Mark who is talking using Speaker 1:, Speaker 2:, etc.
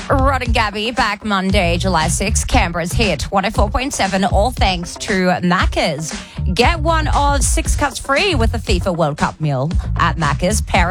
Speaker 1: Rod and Gabby back Monday, July 6th. Canberra's hit 104.7, all thanks to Macca's. Get one of 6 cups free with the FIFA World Cup meal at Macca's.